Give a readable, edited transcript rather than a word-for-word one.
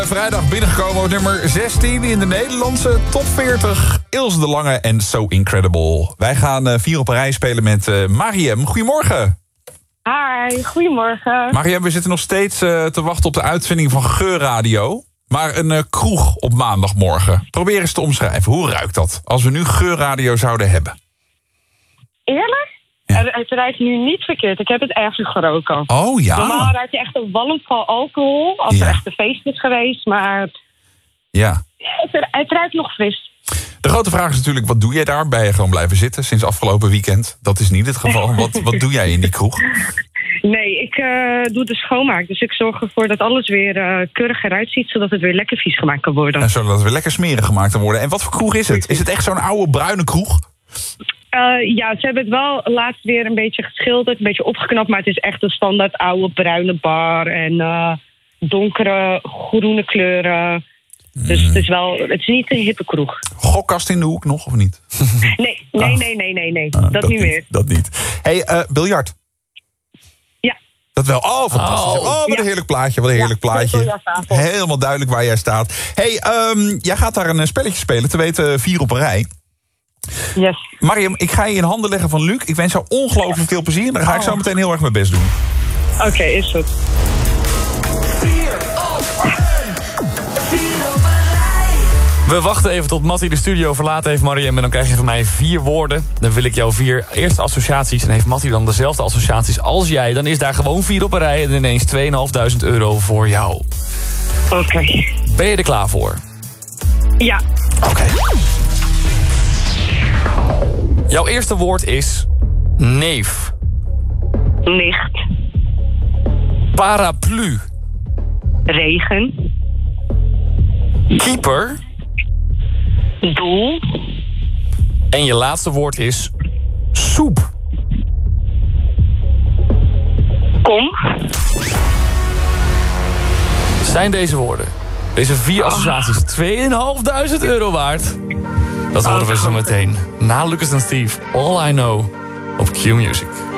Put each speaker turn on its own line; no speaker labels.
Vrijdag binnengekomen op nummer 16 in de Nederlandse top 40. Ilse de Lange en So Incredible. Wij gaan 4 op een rij spelen met Mariem. Goedemorgen.
Hi, goedemorgen.
Mariem, we zitten nog steeds te wachten op de uitzending van Geurradio. Maar een kroeg op maandagmorgen. Probeer eens te omschrijven. Hoe ruikt dat als we nu Geurradio zouden hebben?
Eerlijk? Ja. Het ruikt nu niet verkeerd. Ik heb het ergens geroken.
Oh ja.
Normaal ruikt je echt een walm van alcohol. Als er echt een feest is geweest. Maar het ruikt nog fris.
De grote vraag is natuurlijk, wat doe jij daar? Ben je gewoon blijven zitten sinds afgelopen weekend? Dat is niet het geval. Wat doe jij in die kroeg?
Nee, ik doe de schoonmaak. Dus ik zorg ervoor dat alles weer keurig eruit ziet, zodat het weer lekker vies gemaakt kan worden.
En zodat het weer lekker smerig gemaakt kan worden. En wat voor kroeg is het? Is het echt zo'n oude bruine kroeg?
Ja, ze hebben het wel laatst weer een beetje geschilderd, een beetje opgeknapt. Maar het is echt een standaard oude bruine bar en donkere groene kleuren. Dus het is niet een hippe kroeg.
Gokkast in de hoek nog, of niet?
Nee. Dat niet meer.
Dat niet. Hey, biljart.
Ja.
Dat wel. Oh, fantastisch. Oh, wat een heerlijk plaatje. Wat een heerlijk plaatje. Helemaal duidelijk waar jij staat. Hey, jij gaat daar een spelletje spelen. Te weten 4 op een rij.
Yes.
Mariem, ik ga je in handen leggen van Luc. Ik wens jou ongelooflijk veel plezier. En dan ga ik zo meteen heel erg mijn best doen.
Oké, is goed.
4 op een rij.
We wachten even tot Mattie de studio verlaten heeft, Mariem. En dan krijg je van mij 4 woorden. Dan wil ik jou 4 eerste associaties. En heeft Mattie dan dezelfde associaties als jij. Dan is daar gewoon 4 op een rij. En ineens €2.500 voor jou.
Oké.
Ben je er klaar voor?
Ja.
Oké. Jouw eerste woord is neef.
Licht.
Paraplu.
Regen.
Keeper.
Doel.
En je laatste woord is soep.
Kom.
Zijn deze woorden, deze 4 associaties, €2.500 waard? Dat horen we zo meteen. Na Lucas en Steve, All I Know op Q Music.